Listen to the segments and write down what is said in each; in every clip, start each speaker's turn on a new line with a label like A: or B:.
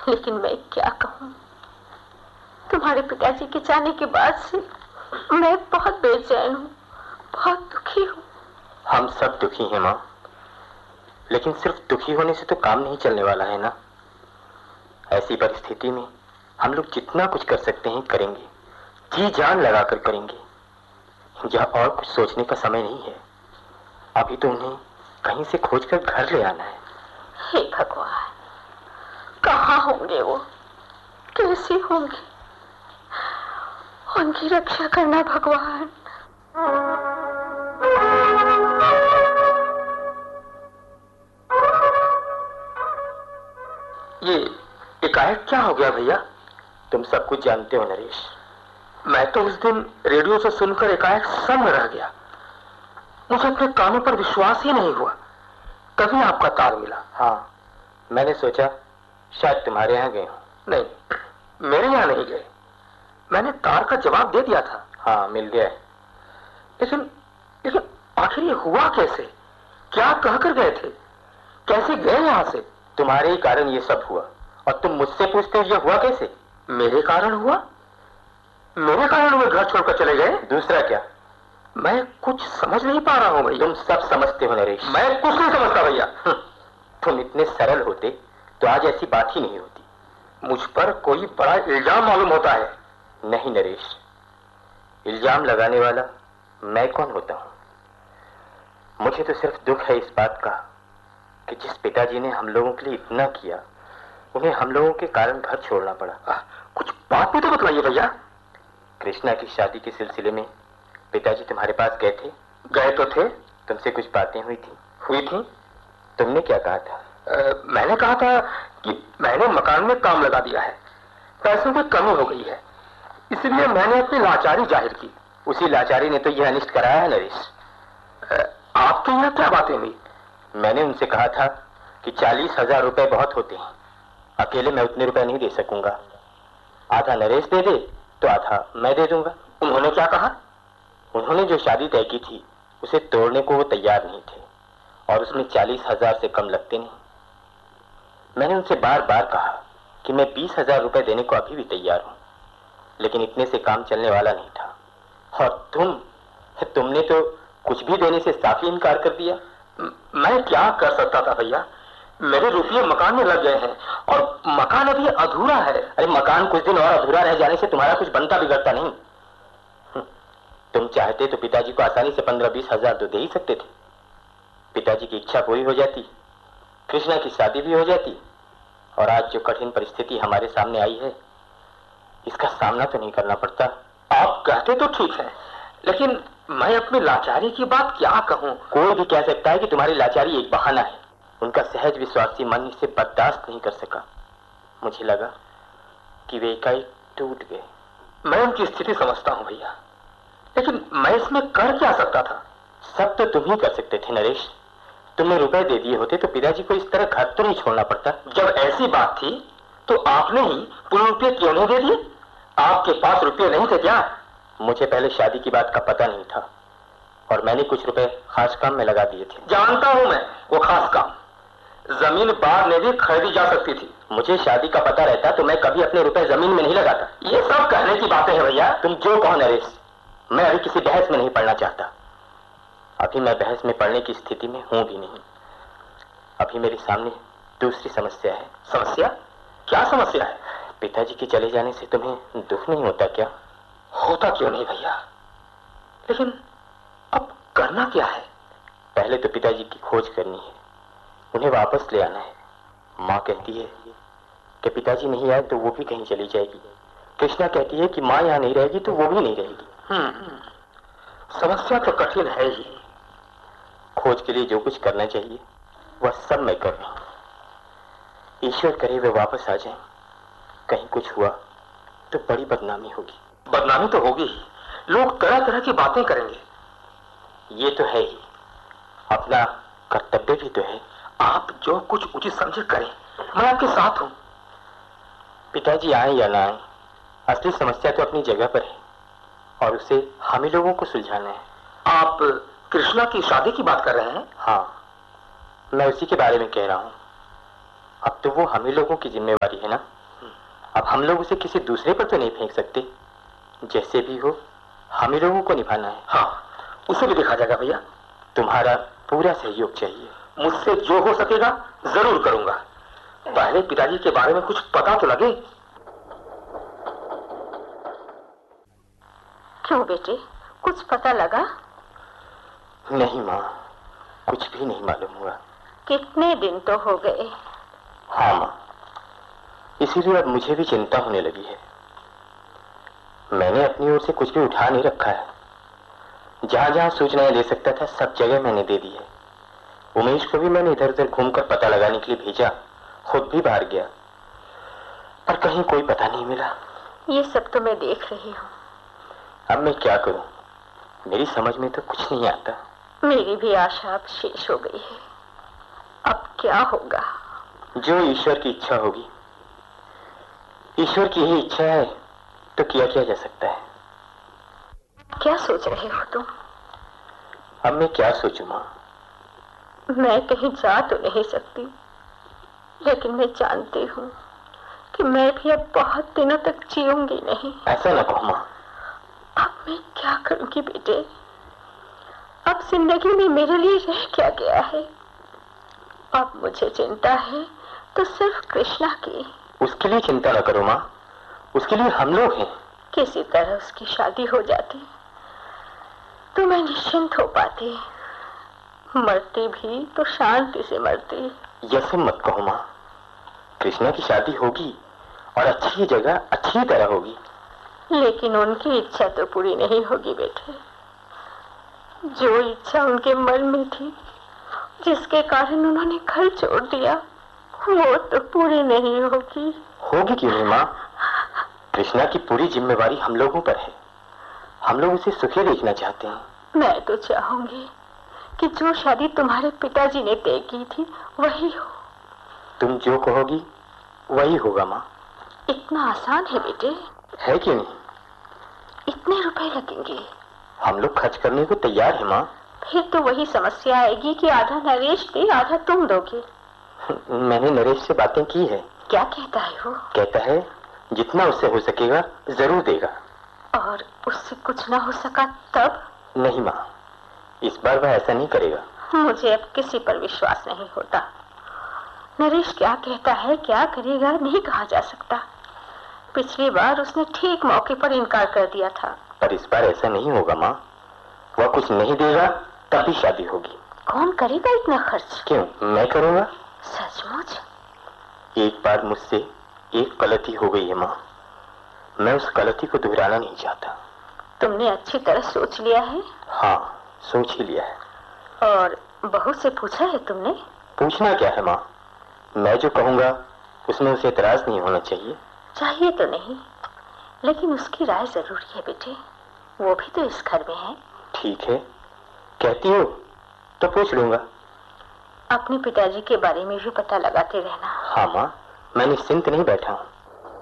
A: लेकिन मैं क्या कहूँ, तुम्हारे पिताजी के जाने के बाद से मैं बहुत बेचैन हूँ, बहुत दुखी हूँ।
B: हम सब दुखी हैं माँ, लेकिन सिर्फ दुखी होने से तो काम नहीं चलने वाला है ना। ऐसी परिस्थिति में हम लोग जितना कुछ कर सकते हैं करेंगे, जी जान लगाकर करेंगे। यह और कुछ सोचने का समय नहीं है। अभी तो उन्हें कहीं से खोजकर घर ले आना है।
A: हे भगवान, कहाँ होंगे वो, कैसे होंगे? उनकी रक्षा करना भगवान।
B: ये एकाएक क्या हो गया भैया? तुम सब कुछ जानते हो नरेश। मैं तो उस दिन रेडियो से सुनकर एकाएक सम रह गया। मुझे अपने कानों पर विश्वास ही नहीं हुआ। तभी आपका तार मिला। हाँ, मैंने सोचा शायद तुम्हारे यहाँ गए हो। नहीं, मेरे यहाँ नहीं गए। मैंने तार का जवाब दे दिया था। हाँ, मिल गया है। लेकिन आखिर ये हुआ कैसे? क्या कहकर गए थे? कैसे गए यहाँ से? तुम्हारे ही कारण ये सब हुआ, और तुम मुझसे पूछते हो ये हुआ कैसे? मेरे कारण हुआ? मेरे कारण वे घर छोड़कर चले गए? दूसरा क्या? मैं कुछ समझ नहीं पा रहा हूँ भैया। तुम सब समझते हो नरेश। मैं कुछ नहीं समझता भैया। तुम इतने सरल होते तो आज ऐसी बात ही नहीं होती। मुझ पर कोई बड़ा इल्जाम मालूम होता है। नहीं नरेश, इल्जाम लगाने वाला मैं कौन होता हूं? मुझे तो सिर्फ दुख है इस बात का कि जिस पिताजी ने हम लोगों के लिए इतना किया, उन्हें हम लोगों के कारण घर छोड़ना पड़ा। कुछ बात भी तो बतलाइए भैया। कृष्णा की शादी के सिलसिले में पिताजी तुम्हारे पास गए थे? गए तो थे। तुमसे कुछ बातें हुई थी? तुमने क्या कहा था? मैंने कहा था कि मैंने मकान में काम लगा दिया है, पैसों की कमी हो गई है, इसलिए मैंने अपनी लाचारी जाहिर की। उसी लाचारी ने तो यह अनिष्ट कराया है नरेश। आपके यहाँ क्या बातें हुई? मैंने उनसे कहा था कि 40,000 रुपए बहुत होते हैं, अकेले मैं उतने रुपए नहीं दे सकूंगा। आधा नरेश दे दे तो आधा मैं दे दूंगा। उन्होंने क्या कहा? उन्होंने जो शादी तय की थी उसे तोड़ने को वो तैयार नहीं थे, और उसमें 40,000 से कम लगते नहीं। मैंने उनसे बार बार कहा कि मैं 20,000 रुपए देने को अभी भी तैयार हूं, लेकिन इतने से काम चलने वाला नहीं था। और तुमने तो कुछ भी देने से साफ ही इनकार कर दिया। मैं क्या कर सकता था भैया? मेरे रुपये मकान में लग गए हैं, और मकान अभी अधूरा है। अरे मकान कुछ दिन और अधूरा रह जाने से तुम्हारा कुछ बनता बिगड़ता नहीं। तुम चाहते तो पिताजी को आसानी से 15-20 हजार तो दे ही सकते थे। पिताजी की इच्छा पूरी हो जाती, कृष्णा की शादी भी हो जाती, और आज जो कठिन परिस्थिति हमारे सामने आई है इसका सामना तो नहीं करना पड़ता। आप कहते तो ठीक है, लेकिन मैं अपनी लाचारी की बात क्या कहूं? कोई भी कह सकता है कि तुम्हारी लाचारी एक बहाना है। उनका सहज विश्वासी मन इसे बर्दाश्त नहीं कर सका। मुझे लगा कि वे एकाएक टूट गए। मैं उनकी स्थिति समझता हूं भैया, लेकिन मैं इसमें कर क्या सकता था? सब तो तुम ही कर सकते थे नरेश। तुमने रुपए दे दिए होते तो पिताजी को इस तरह घर तो नहीं छोड़ना पड़ता। जब ऐसी बात थी तो आपने ही पूरे रुपये क्यों नहीं दे दिए? आपके पास रुपये नहीं थे क्या? मुझे पहले शादी की बात का पता नहीं था, और मैंने कुछ रुपए खास काम में लगा दिए थे। जानता हूं मैं वो खास काम। जमीन बाद में भी खरीदी जा सकती थी। मुझे शादी का पता रहता तो मैं कभी अपने रुपए जमीन में नहीं लगाता। ये सब कहने की बातें हैं भैया। तुम जो कहो नरेश, मैं अभी किसी बहस में नहीं पड़ना चाहता। अभी मैं बहस में पड़ने की स्थिति में हूं भी नहीं। अभी मेरे सामने दूसरी समस्या है। समस्या? क्या समस्या है? पिताजी के चले जाने से तुम्हें दुख नहीं होता क्या? होता क्यों नहीं भैया, लेकिन अब करना क्या है? पहले तो पिताजी की खोज करनी है, उन्हें वापस ले आना है। माँ कहती है कि पिताजी नहीं आए तो वो भी कहीं चली जाएगी। कृष्णा कहती है कि माँ यहाँ नहीं रहेगी तो वो भी नहीं रहेगी। समस्या तो कठिन है ही। खोज के लिए जो कुछ करना चाहिए वह सब मैं कर रहा हूं। ईश्वर करे वे वापस आ जाएं। कहीं कुछ हुआ तो बड़ी बदनामी होगी। बदनामी तो होगी ही, लोग तरह तरह की बातें करेंगे। ये तो है ही, अपना कर्तव्य भी तो है। आप जो कुछ उचित समझे करें, मैं आपके साथ हूं। पिताजी आए या ना आए, असली समस्या तो अपनी जगह पर है, और उसे हम ही लोगों को सुलझाना है। आप कृष्णा की शादी की बात कर रहे हैं? हाँ, मैं उसी के बारे में कह रहा हूं। अब तो वो हम ही लोगों की जिम्मेवारी है ना। अब हम लोग उसे किसी दूसरे पर तो नहीं फेंक सकते। जैसे भी हो हम ही लोगों को निभाना है। हाँ, उसे भी देखा जाएगा भैया। तुम्हारा पूरा सहयोग चाहिए। मुझसे जो हो सकेगा जरूर करूंगा। पहले पिताजी के बारे में कुछ पता तो लगे।
A: क्यों बेटे, कुछ पता लगा?
B: नहीं माँ, कुछ भी नहीं मालूम हुआ।
A: कितने दिन तो हो गए।
B: हाँ माँ, इसीलिए अब मुझे भी चिंता होने लगी है। मैंने अपनी ओर से कुछ भी उठा नहीं रखा है। जहां जहां सूचनाएं दे सकता था सब जगह मैंने दे दी है। उमेश को भी मैंने इधर उधर घूमकर पता लगाने के लिए भेजा, खुद भी बाहर गया, पर कहीं कोई पता नहीं मिला।
A: ये सब तो मैं देख रही हूँ।
B: अब मैं क्या करूं, मेरी समझ में तो कुछ नहीं आता।
A: मेरी भी आशा अब शेष हो गई है। अब क्या होगा?
B: जो ईश्वर की इच्छा होगी। ईश्वर की ही इच्छा है तो किया जा सकता है।
A: क्या सोच रहे हो तुम?
B: अब मैं क्या सोचूं माँ?
A: मैं कहीं जा तो नहीं सकती, लेकिन मैं जानती हूँ कि मैं भी अब बहुत दिनों तक जीऊंगी नहीं।
B: ऐसा ना कहो माँ।
A: अब मैं क्या करूंगी बेटे? अब जिंदगी में मेरे लिए रह क्या गया है? अब मुझे चिंता है तो सिर्फ कृष्णा की।
B: उसके लिए चिंता न करो माँ, उसके लिए हम लोग हैं। किसी
A: तरह उसकी शादी हो जाती तो मैं निश्चिंत हो पाती। मरती भी तो शांति से मरती।
B: यह मत कहो माँ, कृष्णा की शादी होगी और अच्छी जगह अच्छी तरह होगी।
A: लेकिन उनकी इच्छा तो पूरी नहीं होगी बेटे। जो इच्छा उनके मन में थी, जिसके कारण उन्होंने घर छोड़ दिया, वो तो पूरी नहीं होगी।
B: होगी क्यों नहीं माँ? कृष्णा की पूरी जिम्मेवारी हम लोगों पर है। हम लोग उसे सुखी देखना चाहते हैं।
A: मैं तो चाहूंगी कि जो शादी तुम्हारे पिताजी ने तय की थी वही हो।
B: तुम जो कहोगी वही होगा माँ।
A: इतना आसान है बेटे?
B: है क्यों नहीं?
A: इतने रुपए लगेंगे।
B: हम लोग खर्च करने को तैयार है माँ।
A: फिर तो वही समस्या आएगी कि आधा नरेश दे, आधा तुम दोगे।
B: मैंने नरेश से बातें की है।
A: क्या कहता है वो?
B: कहता है जितना उससे हो सकेगा जरूर देगा।
A: और उससे कुछ ना हो सका तब?
B: नहीं माँ, इस बार वह ऐसा नहीं करेगा।
A: मुझे अब किसी पर विश्वास नहीं होता। नरेश क्या कहता है, क्या करेगा, नहीं कहा जा सकता। पिछली बार उसने ठीक मौके पर इनकार कर दिया था।
B: पर इस बार ऐसा नहीं होगा माँ। वह कुछ नहीं देगा तभी शादी होगी।
A: कौन करेगा इतना खर्च?
B: क्यों, मैं करूँगा।
A: सचमुच?
B: एक बार मुझसे एक गलती हो गई है माँ, मैं उस गलती को दोहराना नहीं चाहता।
A: तुमने अच्छी तरह सोच लिया है?
B: हाँ, सोच ही लिया है।
A: और बहू से पूछा है तुमने?
B: पूछना क्या है माँ, मैं जो कहूँगा उसमें उसे एतराज नहीं होना चाहिए।
A: चाहिए तो नहीं, लेकिन उसकी राय जरूरी है बेटे। वो भी तो इस घर में है। ठीक
B: है, कहती हो तो पूछ लूंगा।
A: अपने पिताजी के बारे में भी पता लगाते रहना।
B: हाँ माँ, मैं निश्चिंत नहीं बैठा हूँ।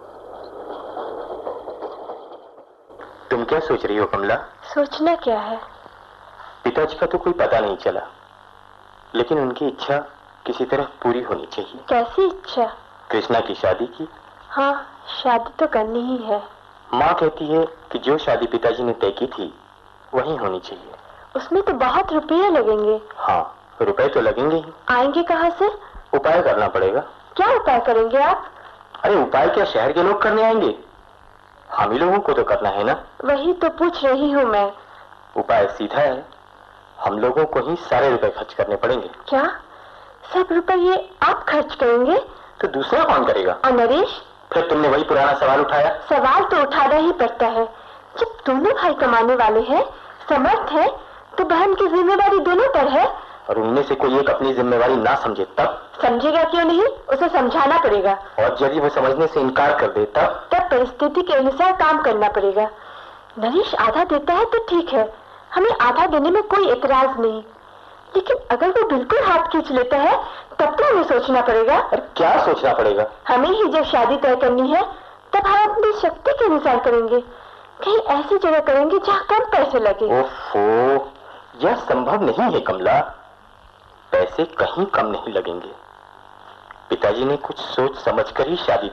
B: तुम क्या सोच रही हो कमला?
A: सोचना क्या है?
B: पिताजी का तो कोई पता नहीं चला, लेकिन उनकी इच्छा किसी तरह पूरी होनी चाहिए।
A: कैसी इच्छा?
B: कृष्णा की शादी की।
A: हाँ, शादी तो करनी ही है।
B: माँ कहती है कि जो शादी पिताजी ने तय की थी वही होनी चाहिए।
A: उसमें तो बहुत रुपये लगेंगे।
B: हाँ, रुपए तो लगेंगे ही।
A: आएंगे कहाँ से?
B: उपाय करना पड़ेगा।
A: क्या उपाय करेंगे आप?
B: अरे उपाय क्या शहर के लोग करने आएंगे? हम ही लोगों को तो करना है ना।
A: वही तो पूछ रही हूँ मैं।
B: उपाय सीधा है, हम लोगों को ही सारे रुपए खर्च करने पड़ेंगे।
A: क्या सब रुपये आप खर्च करेंगे?
B: तो दूसरा कौन करेगा?
A: और नरेश?
B: फिर तुमने वही पुराना सवाल उठाया।
A: सवाल तो उठाना ही पड़ता है। जब दोनों भाई कमाने वाले हैं, समर्थ है, तो बहन की जिम्मेदारी दोनों पर है।
B: और उनमें से कोई एक अपनी जिम्मेवारी ना समझे तब?
A: समझेगा क्यों नहीं, उसे समझाना पड़ेगा।
B: और यदि वो समझने से इनकार कर दे तब
A: परिस्थिति के अनुसार काम करना पड़ेगा। नरेश आधा देता है तो ठीक है, हमें आधा देने में कोई एतराज नहीं, लेकिन अगर वो बिल्कुल हाथ खींच लेता है तब तो हमें सोचना पड़ेगा।
B: क्या सोचना पड़ेगा?
A: हमें ही जब शादी तय करनी है तब हम अपनी शक्ति के अनुसार करेंगे। कहीं ऐसी जगह करेंगे जहाँ कम पैसे लगे।
B: ओफो, यह संभव नहीं है कमला, पैसे कहीं कम नहीं लगेंगे। पिताजी ने कुछ सोच समझकर ही शादी